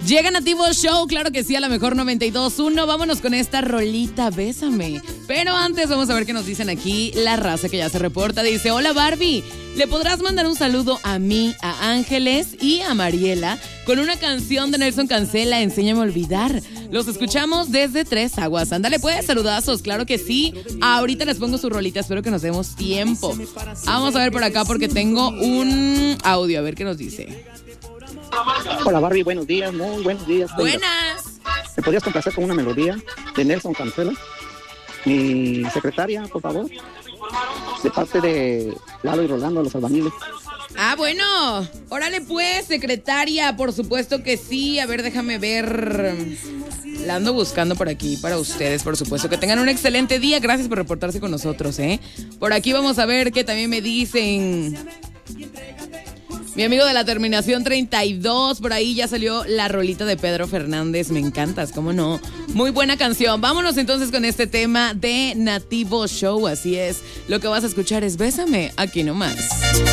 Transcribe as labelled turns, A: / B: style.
A: Llega Nativo Show, claro que sí, a la mejor 92.1. Vámonos con esta rolita, Bésame. Pero antes vamos a ver qué nos dicen aquí la raza que ya se reporta. Dice, hola Barbie, ¿le podrás mandar un saludo a mí, a Ángeles y a Mariela con una canción de Nelson Cancela, Enséñame a olvidar? Los escuchamos desde Tres Aguas. Ándale pues, saludazos, claro que sí. Ahorita les pongo su rolita, espero que nos demos tiempo. Vamos a ver por acá porque tengo un audio, a ver qué nos dice.
B: Hola Barbie, buenos días, muy buenos días.
A: Buenas.
B: ¿Me podrías complacer con una melodía de Nelson Cancela? Mi secretaria, por favor. De parte de Lalo y Rolando, los albañiles.
A: Ah, bueno. Órale pues, secretaria, por supuesto que sí. A ver, déjame ver. La ando buscando por aquí para ustedes, por supuesto. Que tengan un excelente día. Gracias por reportarse con nosotros, ¿eh? Por aquí vamos a ver qué también me dicen. Mi amigo de la terminación 32, por ahí ya salió la rolita de Pedro Fernández. Me encantas, ¿cómo no? Muy buena canción. Vámonos entonces con este tema de Nativo Show. Así es, lo que vas a escuchar es Bésame, aquí nomás.